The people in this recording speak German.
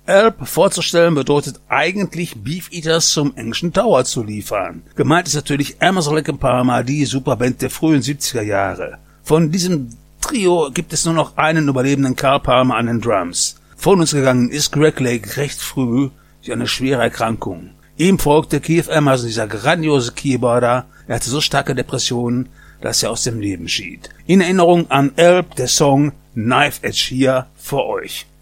Help vorzustellen bedeutet eigentlich Beef Eaters zum englischen Tower zu liefern. Gemeint ist natürlich Emerson, Lake & Palmer, die Superband der frühen 70er Jahre. Von diesem Trio gibt es nur noch einen überlebenden Carl Palmer an den Drums. Von uns gegangen ist Greg Lake recht früh durch eine schwere Erkrankung. Ihm folgte Keith Emerson, dieser grandiose Keyboarder. Er hatte so starke Depressionen, dass er aus dem Leben schied. In Erinnerung an Help, der Song Knife Edge hier für euch.